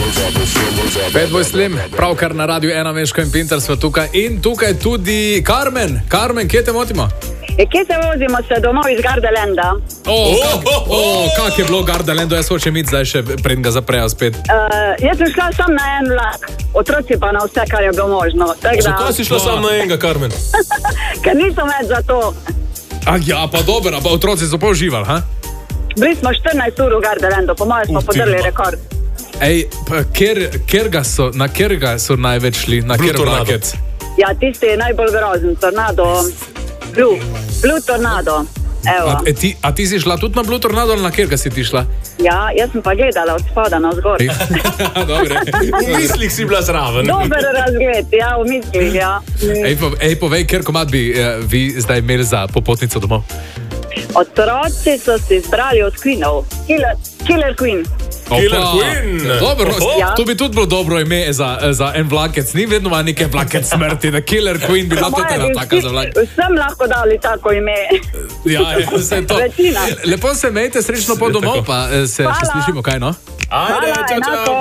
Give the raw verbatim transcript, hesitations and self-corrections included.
Fatboy Slim, pravkar na Radiu ena Meško in Pinter sva tukaj. In tukaj tudi Carmen. Carmen, kje te motimo? E, kje se vozimo se domov iz Gardelanda? O, kak, o, kak je bilo Gardelando? Jaz hočem iti zdaj še, preden ga zaprejo spet. Uh, jaz sem šla sam na en vlak, otroci pa na vse, kar je bilo možno. Zakaj si šla sam na enega, Carmen? Ker nisem več za to. Ah, ja, pa dobro, pa otroci so pa uživali, ha? Bili smo štirinajst ur v Gardelandu, po mojem smo podrli rekord. Ej, pa kjer, kjer ga so, na kjer ga so največ šli? Na kjer vlakec? Ja, tisti je najbolj grozen, tornado, Blue, Blue Tornado. Evo. A, e, ti, a ti si šla tudi na Blue Tornado ali na kjer ga si ti šla? Ja, jaz sem pa gledala od spoda na vzgor. Dobre. V mislih si bila zraven. Dober razgled, ja, v mislih, ja. Ej, po, ej povej, kjer komad bi eh, vi zdaj imeli za popotnico domov? Otroci so si izbrali od Queenov. Killer, Killer Queen. Killer Queen. Dobro, Ja. to bi tudi bilo dobro ime za, za en vlakec. Ni vedno ima nekaj vlakec smrti, da Killer Queen bi bila Po tudi mojem ena bi taka vsi- za vlak. Vsem lahko dali tako ime. Ja, ja, vse to. Večina. Lepo se imejte, srečno po domov, pa eh, se še Hvala. slišimo, kaj no? Ajde, Hvala, čau, čau. enako.